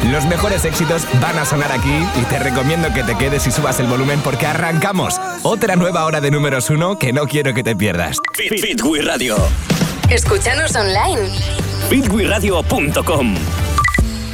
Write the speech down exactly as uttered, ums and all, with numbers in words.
Los mejores éxitos van a sonar aquí y te recomiendo que te quedes y subas el volumen porque arrancamos otra nueva hora de números uno que no quiero que te pierdas. Fit, Fit We Radio. Escúchanos online. fit we radio punto com.